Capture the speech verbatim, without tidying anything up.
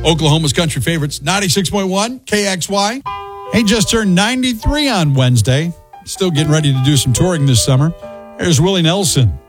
Oklahoma's country favorites, ninety-six point one K X Y. He just turned ninety-three on Wednesday. Still getting ready to do some touring this summer. Here's Willie Nelson.